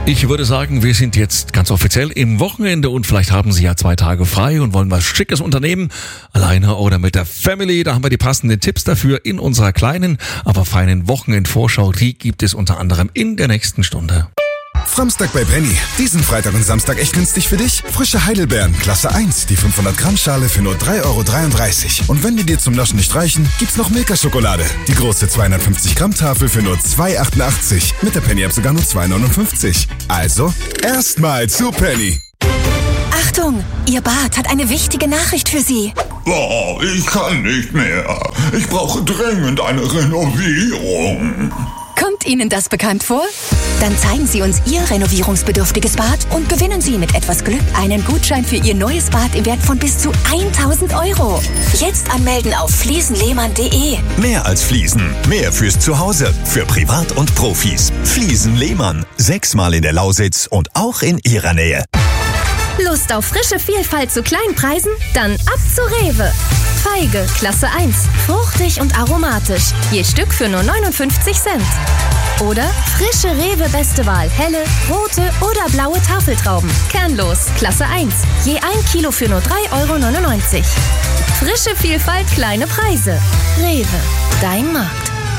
Ich würde sagen, wir sind jetzt ganz offiziell im Wochenende und vielleicht haben Sie ja 2 Tage frei und wollen was Schickes unternehmen. Alleine oder mit der Family, da haben wir die passenden Tipps dafür in unserer kleinen, aber feinen Wochenendvorschau. Die gibt es unter anderem in der nächsten Stunde. Samstag bei Penny. Diesen Freitag und Samstag echt günstig für dich? Frische Heidelbeeren, Klasse 1, die 500 Gramm Schale für nur 3,33 €. Und wenn die dir zum Naschen nicht reichen, gibt's noch Milka-Schokolade. Die große 250 Gramm Tafel für nur 2,88 €. Mit der Penny-App sogar nur 2,59 €. Also, erstmal zu Penny. Achtung, Ihr Bad hat eine wichtige Nachricht für Sie. Oh, ich kann nicht mehr. Ich brauche dringend eine Renovierung. Kommt Ihnen das bekannt vor? Dann zeigen Sie uns Ihr renovierungsbedürftiges Bad und gewinnen Sie mit etwas Glück einen Gutschein für Ihr neues Bad im Wert von bis zu 1.000 €. Jetzt anmelden auf fliesenlehmann.de. Mehr als Fliesen, mehr fürs Zuhause, für Privat und Profis. Fliesen Lehmann, 6-mal in der Lausitz und auch in Ihrer Nähe. Lust auf frische Vielfalt zu kleinen Preisen? Dann ab zu Rewe. Feige, Klasse 1. Fruchtig und aromatisch. Je Stück für nur 59 Cent. Oder frische Rewe Beste Wahl. Helle, rote oder blaue Tafeltrauben. Kernlos, Klasse 1. Je 1 Kilo für nur 3,99 €. Frische Vielfalt, kleine Preise. Rewe, dein Markt.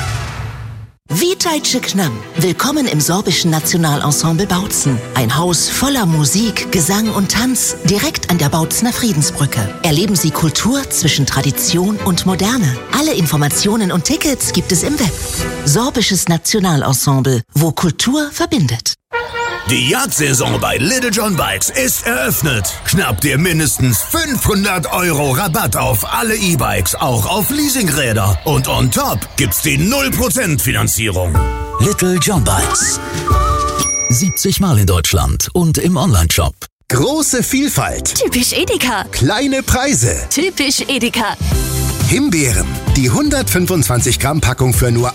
Witajcie k nam. Willkommen im Sorbischen Nationalensemble Bautzen. Ein Haus voller Musik, Gesang und Tanz, direkt an der Bautzener Friedensbrücke. Erleben Sie Kultur zwischen Tradition und Moderne. Alle Informationen und Tickets gibt es im Web. Sorbisches Nationalensemble, wo Kultur verbindet. Die Jagdsaison bei Little John Bikes ist eröffnet. Schnapp dir mindestens 500 € Rabatt auf alle E-Bikes, auch auf Leasingräder. Und on top gibt's die 0% Finanzierung. Little John Bikes. 70-mal in Deutschland und im Onlineshop. Große Vielfalt. Typisch Edeka. Kleine Preise. Typisch Edeka. Himbeeren. Die 125 Gramm Packung für nur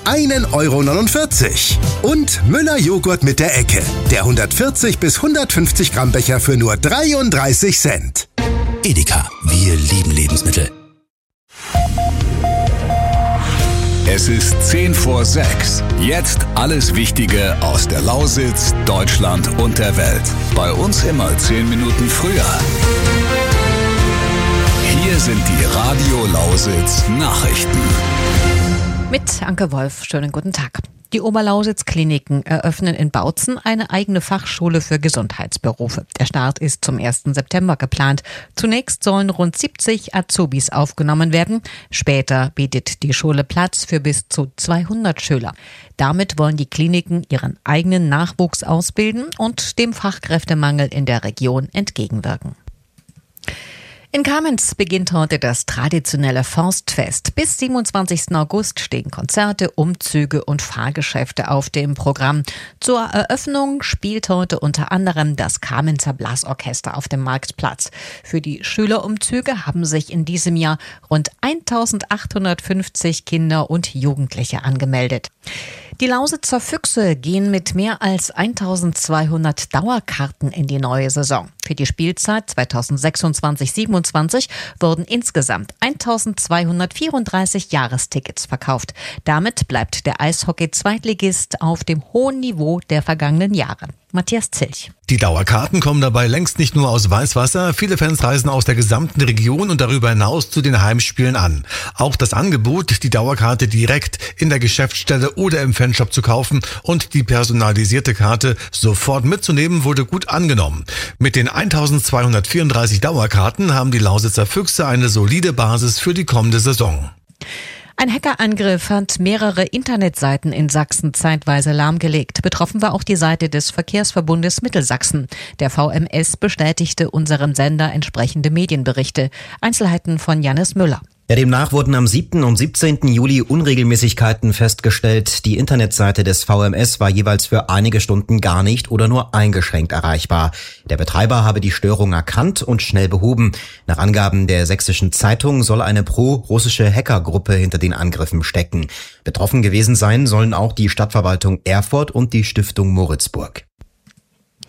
1,49 €. Und Müller Joghurt mit der Ecke. Der 140 bis 150 Gramm Becher für nur 33 Cent. Edeka. Wir lieben Lebensmittel. Es ist 10 vor 6. Jetzt alles Wichtige aus der Lausitz, Deutschland und der Welt. Bei uns immer 10 Minuten früher. Hier sind die Radio Lausitz Nachrichten. Mit Anke Wolf, schönen guten Tag. Die Oberlausitz-Kliniken eröffnen in Bautzen eine eigene Fachschule für Gesundheitsberufe. Der Start ist zum 1. September geplant. Zunächst sollen rund 70 Azubis aufgenommen werden. Später bietet die Schule Platz für bis zu 200 Schüler. Damit wollen die Kliniken ihren eigenen Nachwuchs ausbilden und dem Fachkräftemangel in der Region entgegenwirken. In Kamenz beginnt heute das traditionelle Forstfest. Bis 27. August stehen Konzerte, Umzüge und Fahrgeschäfte auf dem Programm. Zur Eröffnung spielt heute unter anderem das Kamenzer Blasorchester auf dem Marktplatz. Für die Schülerumzüge haben sich in diesem Jahr rund 1.850 Kinder und Jugendliche angemeldet. Die Lausitzer Füchse gehen mit mehr als 1.200 Dauerkarten in die neue Saison. Für die Spielzeit 2026/27 wurden insgesamt 1.234 Jahrestickets verkauft. Damit bleibt der Eishockey-Zweitligist auf dem hohen Niveau der vergangenen Jahre. Matthias Zilch. Die Dauerkarten kommen dabei längst nicht nur aus Weißwasser. Viele Fans reisen aus der gesamten Region und darüber hinaus zu den Heimspielen an. Auch das Angebot, die Dauerkarte direkt in der Geschäftsstelle oder im Fanshop zu kaufen und die personalisierte Karte sofort mitzunehmen, wurde gut angenommen. Mit den 1.234 Dauerkarten haben die Lausitzer Füchse eine solide Basis für die kommende Saison. Ein Hackerangriff hat mehrere Internetseiten in Sachsen zeitweise lahmgelegt. Betroffen war auch die Seite des Verkehrsverbundes Mittelsachsen. Der VMS bestätigte unserem Sender entsprechende Medienberichte. Einzelheiten von Jannis Müller. Ja, demnach wurden am 7. und 17. Juli Unregelmäßigkeiten festgestellt. Die Internetseite des VMS war jeweils für einige Stunden gar nicht oder nur eingeschränkt erreichbar. Der Betreiber habe die Störung erkannt und schnell behoben. Nach Angaben der Sächsischen Zeitung soll eine pro-russische Hackergruppe hinter den Angriffen stecken. Betroffen gewesen sein sollen auch die Stadtverwaltung Erfurt und die Stiftung Moritzburg.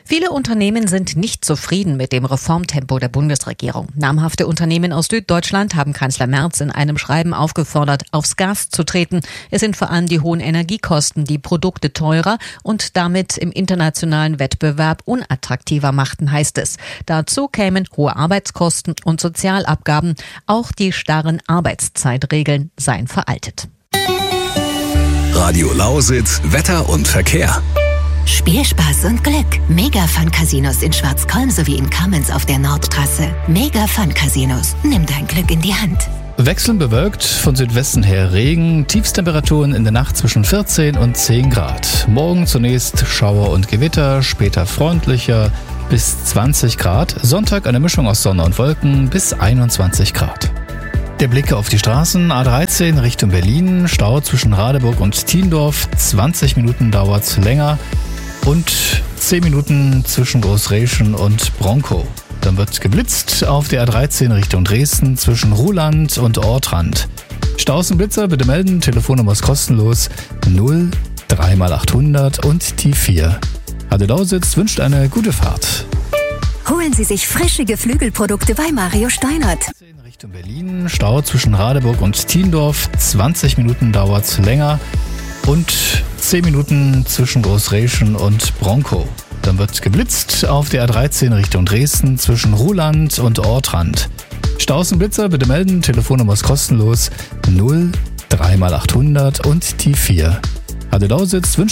Viele Unternehmen sind nicht zufrieden mit dem Reformtempo der Bundesregierung. Namhafte Unternehmen aus Süddeutschland haben Kanzler Merz in einem Schreiben aufgefordert, aufs Gas zu treten. Es sind vor allem die hohen Energiekosten, die Produkte teurer und damit im internationalen Wettbewerb unattraktiver machten, heißt es. Dazu kämen hohe Arbeitskosten und Sozialabgaben. Auch die starren Arbeitszeitregeln seien veraltet. Radio Lausitz, Wetter und Verkehr. Spielspaß und Glück. Mega-Fun-Casinos in Schwarzkolm sowie in Kamenz auf der Nordtrasse. Mega-Fun-Casinos. Nimm dein Glück in die Hand. Wechselnd bewölkt, von Südwesten her Regen, Tiefstemperaturen in der Nacht zwischen 14 und 10 Grad. Morgen zunächst Schauer und Gewitter, später freundlicher bis 20 Grad. Sonntag eine Mischung aus Sonne und Wolken bis 21 Grad. Der Blick auf die Straßen, A13 Richtung Berlin, Stau zwischen Radeburg und Thiendorf, 20 Minuten dauert's länger und 10 Minuten zwischen Großräschen und Bronkow. Dann wird geblitzt auf der A13 Richtung Dresden zwischen Ruhland und Ortrand. Staus und Blitzer bitte melden, Telefonnummer ist kostenlos 0 3x800 und die 4. Radio Lausitz wünscht eine gute Fahrt. Holen Sie sich frische Geflügelprodukte bei Mario Steinert. Richtung Berlin, Stau zwischen Radeburg und Thiendorf, 20 Minuten dauert's länger und 10 Minuten zwischen Großräschen und Bronkow. Dann wird geblitzt auf der A13 Richtung Dresden zwischen Ruhland und Ortrand. Staus und Blitzer bitte melden, Telefonnummer ist kostenlos 0 3x800 und die 4. Radio Lausitz wünscht